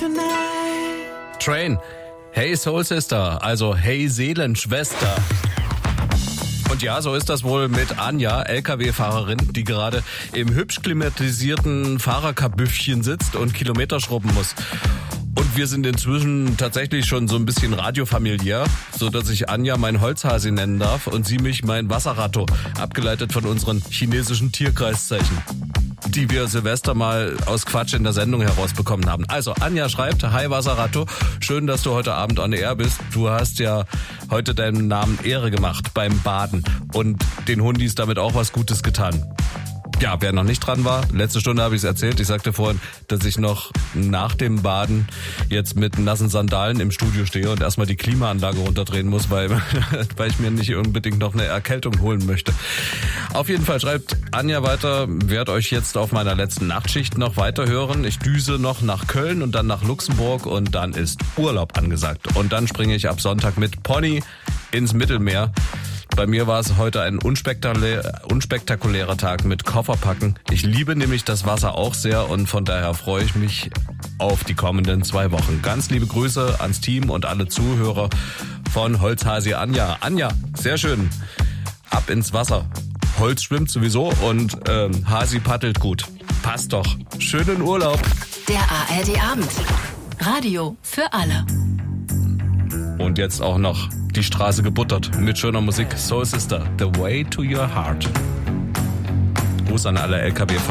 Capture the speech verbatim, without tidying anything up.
Train. Hey Soul Sister, also hey Seelenschwester. Und ja, so ist das wohl mit Anja, L K W-Fahrerin, die gerade im hübsch klimatisierten Fahrerkabüffchen sitzt und Kilometer schrubben muss. Und wir sind inzwischen tatsächlich schon so ein bisschen radiofamiliär, so dass ich Anja mein Holzhasi nennen darf und sie mich mein Wasserratto, abgeleitet von unseren chinesischen Tierkreiszeichen, die wir Silvester mal aus Quatsch in der Sendung herausbekommen haben. Also Anja schreibt, hi Wasserratto, schön, dass du heute Abend on air bist. Du hast ja heute deinem Namen Ehre gemacht beim Baden und den Hundis damit auch was Gutes getan. Ja, wer noch nicht dran war, letzte Stunde habe ich es erzählt. Ich sagte vorhin, dass ich noch nach dem Baden jetzt mit nassen Sandalen im Studio stehe und erstmal die Klimaanlage runterdrehen muss, weil, weil ich mir nicht unbedingt noch eine Erkältung holen möchte. Auf jeden Fall schreibt Anja weiter, werde euch jetzt auf meiner letzten Nachtschicht noch weiter hören. Ich düse noch nach Köln und dann nach Luxemburg und dann ist Urlaub angesagt. Und dann springe ich ab Sonntag mit Pony ins Mittelmeer. Bei mir war es heute ein unspektakulär, unspektakulärer Tag mit Kofferpacken. Ich liebe nämlich das Wasser auch sehr und von daher freue ich mich auf die kommenden zwei Wochen. Ganz liebe Grüße ans Team und alle Zuhörer von Holzhasi Anja. Anja, sehr schön. Ab ins Wasser. Holz schwimmt sowieso und ähm, Hasi paddelt gut. Passt doch. Schönen Urlaub. Der A R D-Abend. Radio für alle. Und jetzt auch noch die Straße gebuttert mit schöner Musik. Soul Sister, The Way to Your Heart. Gruß an alle L K W-Fahrer.